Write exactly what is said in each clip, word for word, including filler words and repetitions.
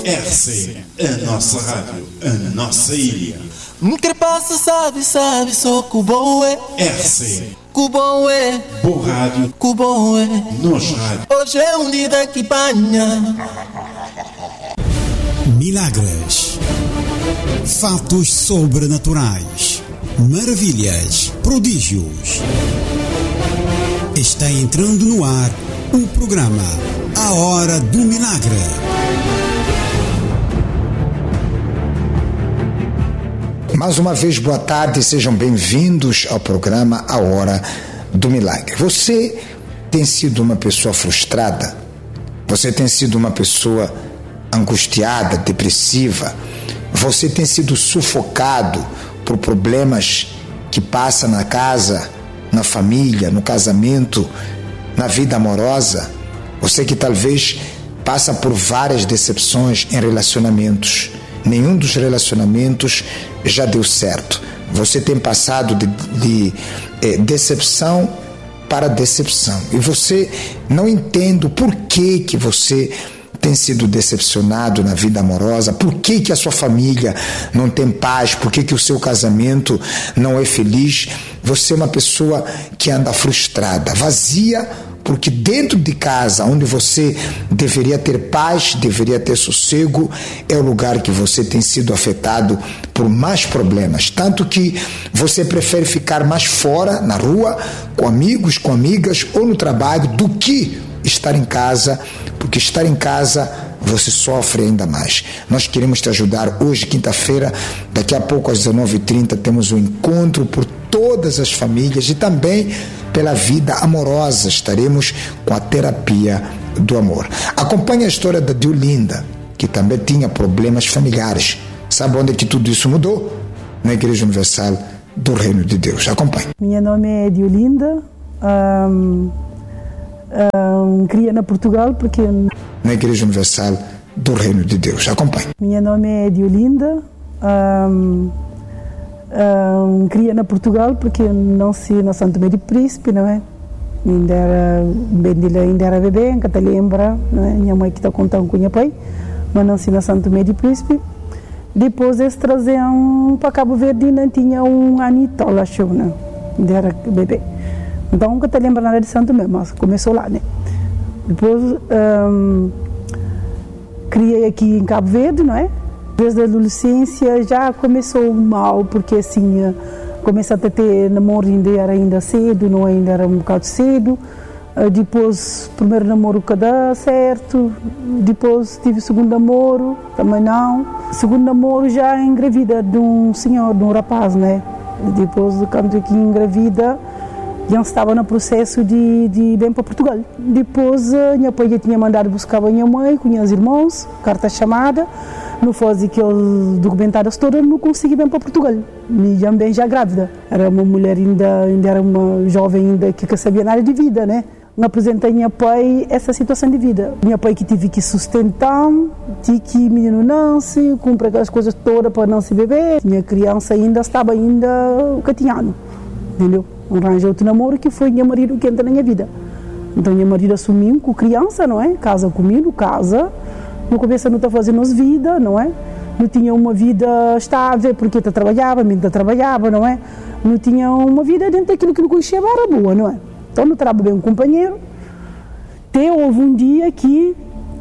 R C, a nossa rádio, a nossa ilha. Me quer passa, sabe, sabe, só que o bom é R C, que bom é boa rádio, que bom é nos rádio. Hoje é um dia da que banha. Milagres, fatos sobrenaturais, maravilhas, prodígios. Está entrando no ar o programa A Hora do Milagre. Mais uma vez, boa tarde, sejam bem-vindos ao programa A Hora do Milagre. Você tem sido uma pessoa frustrada? Você tem sido uma pessoa angustiada, depressiva? Você tem sido sufocado por problemas que passa na casa, na família, no casamento, na vida amorosa? Você que talvez passa por várias decepções em relacionamentos. Nenhum dos relacionamentos já deu certo. Você tem passado de, de eh, decepção para decepção. E você não entende o porquê que você tem sido decepcionado na vida amorosa, por que que a sua família não tem paz, por que que o seu casamento não é feliz. Você é uma pessoa que anda frustrada, vazia, porque dentro de casa, onde você deveria ter paz, deveria ter sossego, é o lugar que você tem sido afetado por mais problemas. Tanto que você prefere ficar mais fora, na rua, com amigos, com amigas ou no trabalho, do que estar em casa, porque estar em casa você sofre ainda mais. Nós queremos te ajudar hoje, quinta-feira, daqui a pouco às dezenove e trinta, temos um encontro por todas as famílias e também pela vida amorosa. Estaremos com a terapia do amor. Acompanhe a história da Diolinda, que também tinha problemas familiares. Sabe onde é que tudo isso mudou? Na Igreja Universal do Reino de Deus. Acompanhe. Minha nome é Diolinda. Um, um, cria na Portugal porque... Na Igreja Universal do Reino de Deus. Acompanhe. Minha nome é Diolinda. Um, um, cria na Portugal porque não se na Santo Meio Príncipe, não é? Ainda era, ainda era bebê, nunca te lembra, não é? Minha mãe que está contando com minha pai, mas não se na Santo Meio Príncipe. Depois eles traziam para Cabo Verde e não tinha um ano e tal, acho, né? Ainda era bebê. Então nunca te lembra nada de Santo mesmo, mas começou lá, né? Depois um, criei aqui em Cabo Verde, não é? Desde a adolescência já começou mal, porque assim, comecei a ter namoro ainda era ainda cedo, não ainda era um bocado cedo. Depois, primeiro namoro que dá certo, depois tive segundo namoro, também não. Segundo namoro já engravida de um senhor, de um rapaz, né? Depois, quando aqui engravida, já estava no processo de, de ir bem para Portugal. Depois, a minha pai já tinha mandado buscar a minha mãe com meus irmãos, carta chamada, não faz aqueles documentários todos, não consegui bem para Portugal. E também já grávida. Era uma mulher ainda, ainda era uma jovem ainda que não sabia nada de vida, né? Não apresentei a minha pai essa situação de vida. Minha pai que tive que sustentar, tive que menino nasce, cumprir aquelas coisas todas para não se beber. Minha criança ainda estava ainda catinhando, entendeu? Arranjei outro namoro que foi meu marido que entra na minha vida. Então meu marido assumiu com criança, não é? Casa comigo, casa. No começo não está fazendo as vida, não é? Não tinha uma vida estável porque eu trabalhava, eu trabalhava, não é? Não tinha uma vida dentro daquilo que eu conhecia, era boa, não é? Então não trabalhava bem um companheiro. Até houve um dia que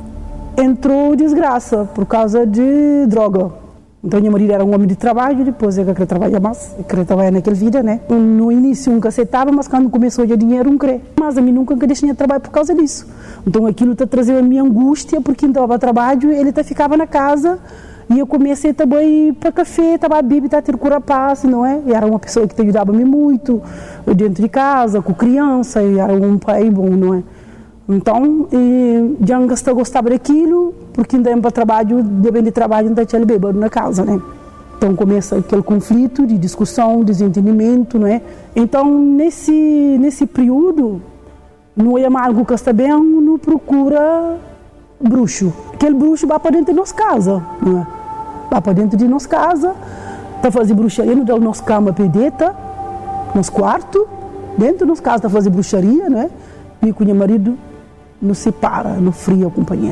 entrou desgraça por causa de droga. Então, meu marido era um homem de trabalho, depois ele queria trabalhar mais, ele queria trabalhar naquela vida, né? No início nunca aceitava, mas quando começou a ter dinheiro, não queria. Mas a mim nunca deixei de trabalhar por causa disso. Então, aquilo está trazendo a minha angústia, porque então estava a trabalho, ele tá, ficava na casa, e eu comecei também a ir para café, estava a beber, estava a ter com rapaz, não é? E era uma pessoa que ajudava-me muito, dentro de casa, com criança, e era um pai bom, não é? Então, já não gostava daquilo, porque ainda para trabalho, depende de trabalho, ainda tinha bêbado na casa, né? Então começa aquele conflito de discussão, desentendimento, não é? Então, nesse, nesse período, não é algo que está bem, não procura bruxo. Aquele bruxo vai para dentro de nossa casa, não é? Vai para dentro de nossa casa, está fazendo bruxaria, não dá nossa cama pedeta, nosso quarto, dentro de nossa casa está fazendo bruxaria, não é? E com o meu marido não separa, não fria o companheiro.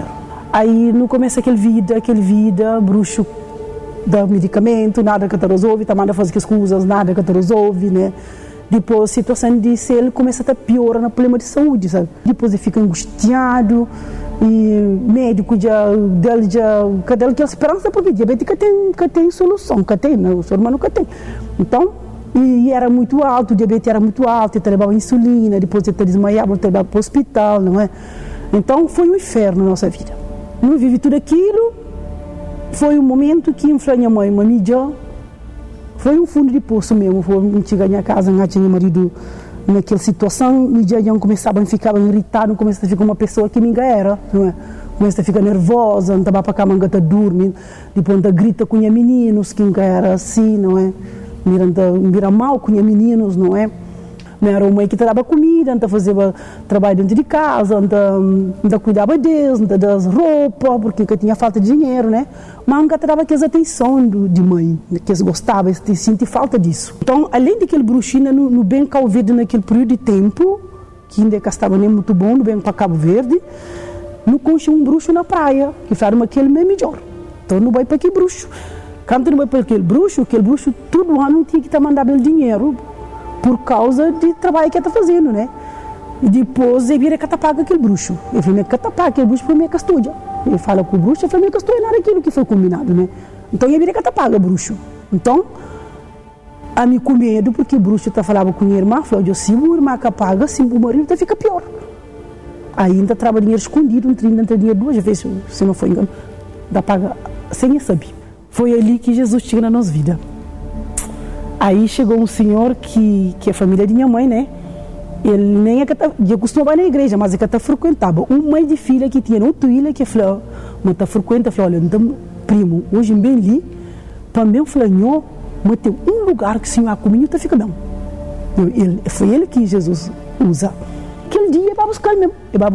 Aí não começa aquele vida, aquele vida, bruxo dá medicamento, nada que te resolve, tá manda fazer as coisas, nada que te resolve, né? Depois a situação de se ele começa a piorar no problema de saúde, sabe? Depois ele fica angustiado e médico já dele já cadê aquela esperança porque diabética tem que tem solução, que tem, não, o ser humano que tem. Então, e, e era muito alto, o diabetes era muito alto, ele levava insulina, depois ele desmaiava, ele levava para o hospital, não é? Então foi um inferno na nossa vida. Não vivi tudo aquilo. Foi um momento que a minha mãe, uma mídia, foi um fundo de poço mesmo. Foi um chegar na casa, não tinha marido naquela situação, e já já começava a ficar irritado, começava a ficar uma pessoa que ninguém era, não é? Começa a ficar nervosa, não estava para a cama, está dormindo, depois anda grita com os meninos, que ninguém era assim, não é? Mira, mira mal com os meninos, não é? Não era uma mãe que dava comida, anda fazia trabalho dentro de casa, anda, anda cuidava deles, anda das roupas, porque tinha falta de dinheiro, né? Mas nunca dava aquela atenção do, de mãe, que eles gostavam, eles sentiam falta disso. Então, além daquele bruxinho, no, no bem Cabo Verde, naquele período de tempo, que ainda estava nem muito bom, no bem para Cabo Verde, não conhecia um bruxo na praia, que falaram aquele meio melhor. Então, não vai para aquele bruxo. Quando não vai para aquele bruxo, aquele bruxo, todo ano tinha que estar mandando ele dinheiro, por causa de trabalho que ele está fazendo, né? E depois ele vira que paga aquele bruxo. Ele falou que paga aquele bruxo foi minha custódia. Ele fala com o bruxo, ele falou minha custódia não era aquilo que foi combinado, né? Então ele vira que paga o bruxo. Então, a mim com medo, porque o bruxo está falando com a minha irmã, falou, eu se o irmã que paga, se o marido então fica pior. Aí ainda trava dinheiro escondido, um trinta dinheiro duas vezes, se não for engano, dá paga sem saber. Foi ali que Jesus tinha na nossa vida. Aí chegou um senhor que, que é família de minha mãe, né? Ele nem é que tá, eu costumava na igreja, mas é que tá frequentava. Uma mãe de filha que tinha outra ilha que falou, mas tá frequenta, falou, olha, então, primo, hoje bem ali, também falou, mas tem um lugar que o senhor comigo tá fica bem. Ele, foi ele que Jesus usa. Aquele dia eu ia buscar ele mesmo.